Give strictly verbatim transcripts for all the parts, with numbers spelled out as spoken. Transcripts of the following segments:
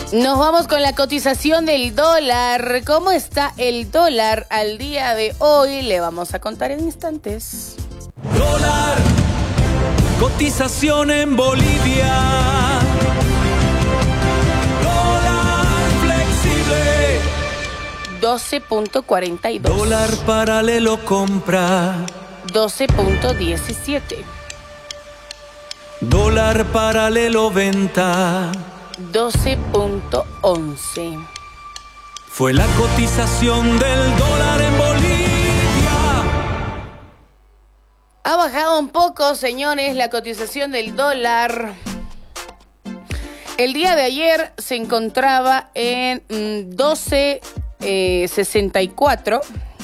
Nos vamos con la cotización del dólar. ¿Cómo está el dólar al día de hoy? Le vamos a contar en instantes. Dólar, cotización en Bolivia. Dólar flexible. doce punto cuarenta y dos. Dólar paralelo compra. doce punto diecisiete. Dólar paralelo venta. doce punto once. Fue la cotización del dólar en Bolivia. Ha bajado un poco, señores, la cotización del dólar. El día de ayer se encontraba en mmm, doce sesenta y cuatro.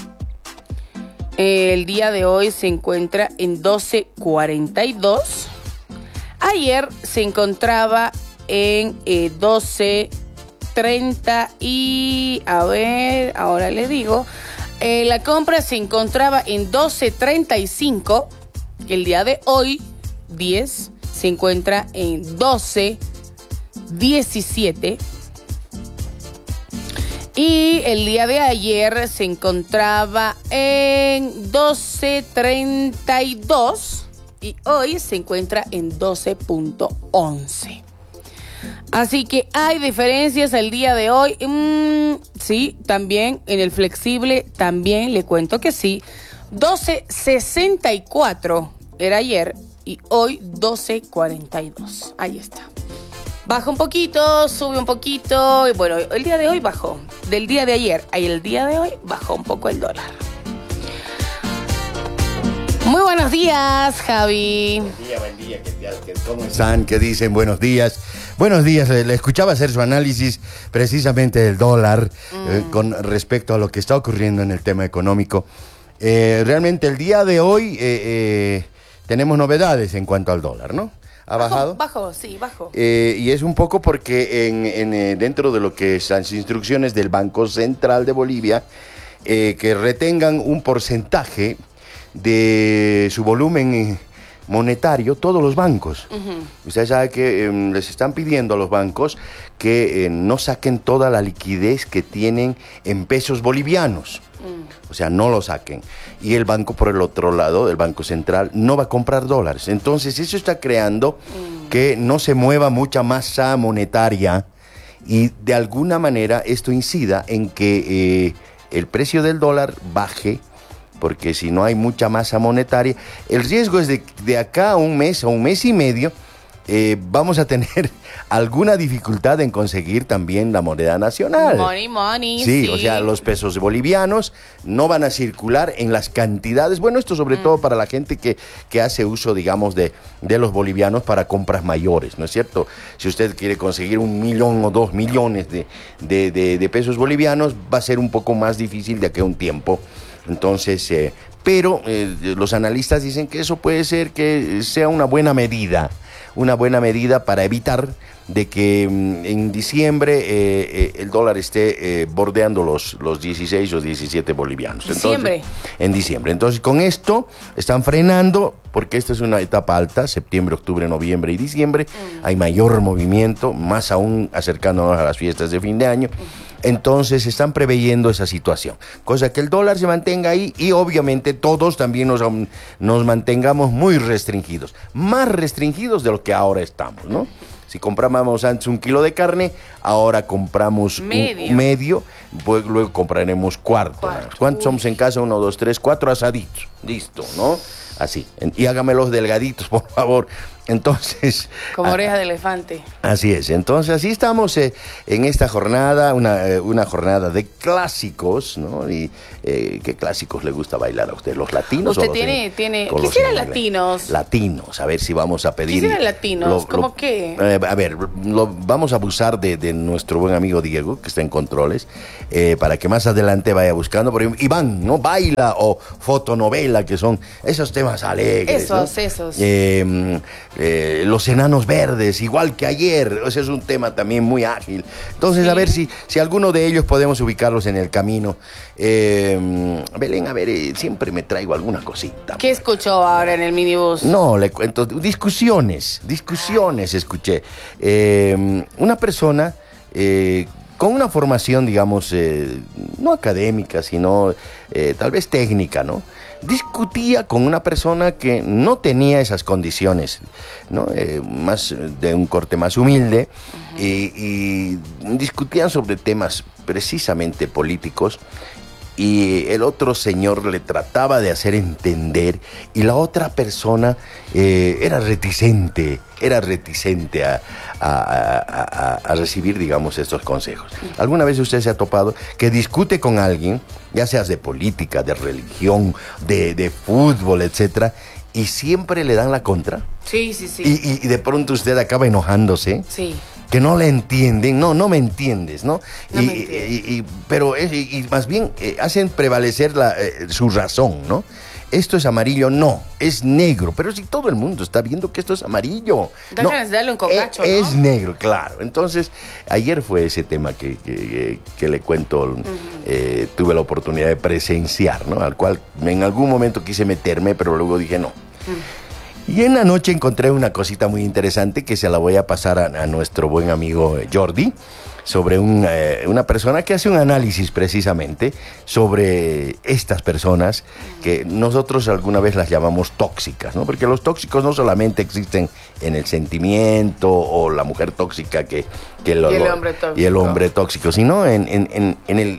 El día de hoy se encuentra en doce cuarenta y dos. Ayer se encontraba en eh, doce treinta y... A ver, ahora le digo. Eh, la compra se encontraba en doce treinta y cinco. El día de hoy, diez, se encuentra en doce diecisiete. Y el día de ayer se encontraba en doce treinta y dos. Y hoy se encuentra en doce punto once. Así que hay diferencias el día de hoy. Mm, sí, también en el flexible, también le cuento que sí. doce sesenta y cuatro era ayer y hoy doce cuarenta y dos. Ahí está. Baja un poquito, sube un poquito. Y bueno, el día de hoy bajó. Del día de ayer a el día de hoy bajó un poco el dólar. Muy buenos días, Javi. Buen día, buen día. ¿Qué tal? ¿Cómo están? ¿Qué dicen? Buenos días. Buenos días. Le escuchaba hacer su análisis precisamente del dólar mm. eh, con respecto a lo que está ocurriendo en el tema económico. Eh, realmente el día de hoy eh, eh, tenemos novedades en cuanto al dólar, ¿no? ¿Ha bajado? Bajo, bajo sí, bajo. Eh, y es un poco porque en, en, eh, dentro de lo que son las instrucciones del Banco Central de Bolivia, eh, que retengan un porcentaje de su volumen monetario todos los bancos. Uh-huh. Usted sabe que eh, les están pidiendo a los bancos que eh, no saquen toda la liquidez que tienen en pesos bolivianos. Mm. O sea, no lo saquen. Y el banco, por el otro lado, el Banco Central, no va a comprar dólares. Entonces, eso está creando mm. que no se mueva mucha masa monetaria y de alguna manera esto incida en que eh, el precio del dólar baje, porque si no hay mucha masa monetaria, el riesgo es de, de acá a un mes o un mes y medio, eh, vamos a tener alguna dificultad en conseguir también la moneda nacional. Money, money. Sí, sí. O sea, los pesos bolivianos no van a circular en las cantidades. Bueno, esto sobre mm. todo para la gente que, que hace uso, digamos, de, de los bolivianos para compras mayores, ¿no es cierto? Si usted quiere conseguir un millón o dos millones de, de, de, de pesos bolivianos, va a ser un poco más difícil de aquí a un tiempo. Entonces, eh, pero eh, los analistas dicen que eso puede ser que sea una buena medida, una buena medida para evitar de que mm, en diciembre eh, eh, el dólar esté eh, bordeando los, los dieciséis o diecisiete bolivianos. Entonces, ¿Diciembre? En diciembre. Entonces, con esto están frenando, porque esta es una etapa alta, septiembre, octubre, noviembre y diciembre. Mm. Hay mayor movimiento, más aún acercándonos a las fiestas de fin de año. Mm. Entonces están preveyendo esa situación, cosa que el dólar se mantenga ahí y obviamente todos también nos, nos mantengamos muy restringidos, más restringidos de lo que ahora estamos, ¿no? Si comprábamos antes un kilo de carne, ahora compramos medio, un, medio pues luego compraremos cuarto. cuarto. ¿Cuántos Uy. somos en casa? Uno, dos, tres, cuatro asaditos, listo, ¿no? Así, y hágamelos delgaditos, por favor. Entonces... Como oreja de elefante. Así es. Entonces, así estamos eh, en esta jornada, una, eh, una jornada de clásicos, ¿no? Y eh, ¿qué clásicos le gusta bailar a usted? ¿Los latinos? Usted o los tiene, en, tiene... Quisiera latinos. Latinos, a ver si vamos a pedir... Quisiera latinos, lo, ¿cómo lo, qué? Eh, a ver, lo, vamos a abusar de, de nuestro buen amigo Diego, que está en controles, eh, para que más adelante vaya buscando. Por ejemplo, Iván, ¿no? Baila o fotonovela, que son esos temas alegres. Esos, ¿no? esos. Eh, Eh, los enanos verdes, igual que ayer. O sea, es un tema también muy ágil. Entonces, sí. a ver si, si alguno de ellos podemos ubicarlos en el camino. Eh, Belén, a ver, eh, siempre me traigo alguna cosita. ¿Qué escuchó ahora en el minibús? No, le cuento, discusiones, discusiones escuché. Eh, una persona eh, con una formación, digamos, eh, no académica, sino eh, tal vez técnica, ¿no? Discutía con una persona que no tenía esas condiciones, ¿no? Eh, más de un corte más humilde, uh-huh. y, y discutían sobre temas precisamente políticos, y el otro señor le trataba de hacer entender, y la otra persona eh, era reticente, era reticente a, a, a, a, a recibir, digamos, estos consejos. ¿Alguna vez usted se ha topado que discute con alguien, ya seas de política, de religión, de, de fútbol, etcétera, y siempre le dan la contra? Sí, sí, sí. Y, y de pronto usted acaba enojándose. Sí. Que no le entienden, no, no me entiendes, ¿no? No y, me entiendes. y, y, pero es, y, y más bien eh, hacen prevalecer la, eh, su razón, ¿no? Esto es amarillo, no, es negro. Pero si todo el mundo está viendo que esto es amarillo. Da no, ganas de darle un cocacho, es, ¿no? es negro, claro. Entonces, ayer fue ese tema que, que, que le cuento, uh-huh. eh, tuve la oportunidad de presenciar, ¿no? Al cual en algún momento quise meterme, pero luego dije no. Uh-huh. Y en la noche encontré una cosita muy interesante que se la voy a pasar a, a nuestro buen amigo Jordi, sobre un, eh, una persona que hace un análisis precisamente sobre estas personas que nosotros alguna vez las llamamos tóxicas, ¿no? Porque los tóxicos no solamente existen en el sentimiento o la mujer tóxica que, que lo, y, el lo, hombre tóxico. y el hombre tóxico, sino en, en, en, en el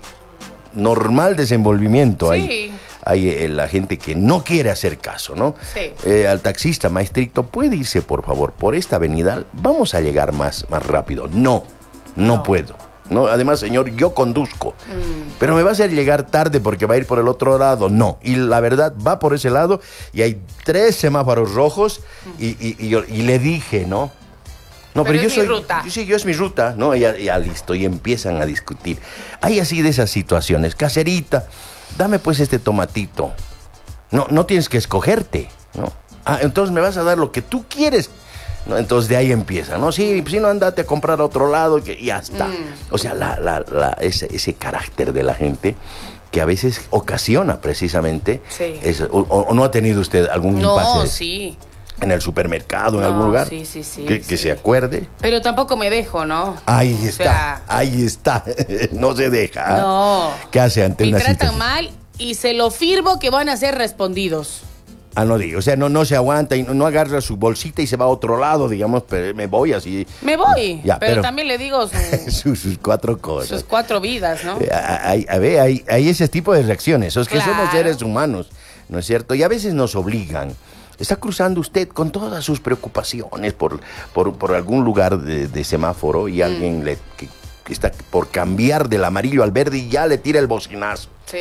normal desenvolvimiento. Sí. Hay, hay eh, la gente que no quiere hacer caso, ¿no? Sí. Eh, al taxista más estricto, ¿puede irse, por favor, por esta avenida? Vamos a llegar más, más rápido. No, no, no. puedo. No, además, señor, yo conduzco. Mm. Pero me va a hacer llegar tarde porque va a ir por el otro lado. No. Y la verdad, va por ese lado y hay tres semáforos rojos mm. y, y, y, yo, y le dije, ¿no? No, pero, pero yo es soy, mi ruta. Yo, sí, yo es mi ruta, ¿no? Ya, ya listo, y empiezan a discutir. Hay así de esas situaciones. Caserita, dame pues este tomatito. No, no tienes que escogerte, ¿no? Ah, entonces me vas a dar lo que tú quieres, ¿no? Entonces de ahí empieza, ¿no? Sí, si no, andate a comprar a otro lado y ya está. Mm. O sea, la, la, la, ese, ese carácter de la gente que a veces ocasiona precisamente. Sí. Eso, o, o no ha tenido usted algún no, impasse. No, sí. En el supermercado, en no, algún lugar. Sí, sí, sí. Que, sí. que se acuerde. Pero tampoco me dejo, ¿no? Ahí está, o sea, ahí está. No se deja. No. ¿Qué hace ante me una tratan situación? mal y se lo firmo que van a ser respondidos. Ah, no digo, o sea, no, no se aguanta y no, no agarra su bolsita y se va a otro lado, digamos, pero me voy así. Me voy, ya, pero, pero también le digo su, sus, sus cuatro cosas. Sus cuatro vidas, ¿no? Eh, hay, a ver, hay, hay ese tipo de reacciones, es que claro. somos seres humanos, ¿no es cierto? Y a veces nos obligan. Está cruzando usted con todas sus preocupaciones por, por, por algún lugar de, de semáforo y mm. alguien le, que, que está por cambiar del amarillo al verde y ya le tira el bocinazo. Sí.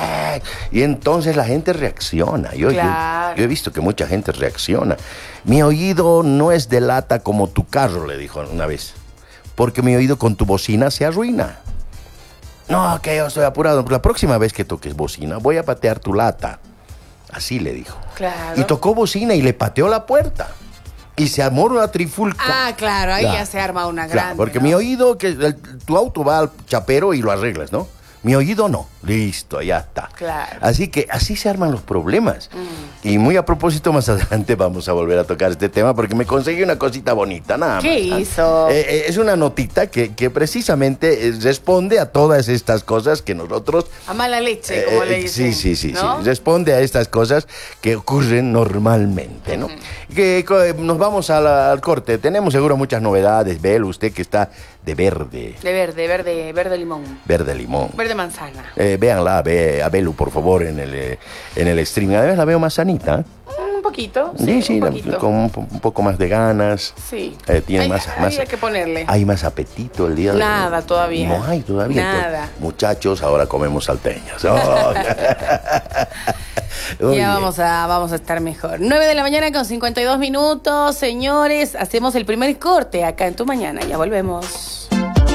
Y entonces la gente reacciona. Yo, claro. yo, yo he visto que mucha gente reacciona. Mi oído no es de lata como tu carro, le dijo una vez. Porque mi oído con tu bocina se arruina. No, que yo estoy apurado. La próxima vez que toques bocina voy a patear tu lata. Así le dijo. Claro. Y tocó bocina y le pateó la puerta. Y se armó una trifulca. Ah, claro, ahí claro. ya se arma una Claro, grande. porque ¿no? mi oído, que el, tu auto va al chapero y lo arreglas, ¿no? Mi oído no. Listo, ya está. Claro. Así que así se arman los problemas. Mm. Y muy a propósito, más adelante vamos a volver a tocar este tema porque me conseguí una cosita bonita, nada ¿Qué más. hizo? Eh, eh, es una notita que, que precisamente eh, responde a todas estas cosas que nosotros... A mala leche, como eh, le dicen. Sí, sí, sí, ¿no? sí. Responde a estas cosas que ocurren normalmente, ¿no? Uh-huh. Que, que nos vamos a la, al corte. Tenemos seguro muchas novedades. Bel, usted que está de verde. De verde, verde, verde limón. Verde limón. Verde manzana. Eh, véanla, ve a Belu, por favor, en el, eh, en el stream. Además la veo más sanita. Un poquito. Sí, Sí, sí, un la- poquito. con un, po- un poco más de ganas. Sí. Eh, tiene Hay- más, hay más- que ponerle. Hay más apetito el día de hoy. Nada todavía. No hay todavía. Nada. Entonces, muchachos, ahora comemos salteñas. Oh. Muy Ya bien. vamos a, vamos a estar mejor. nueve de la mañana con cincuenta y dos minutos. Señores, hacemos el primer corte acá en Tu Mañana. Ya volvemos.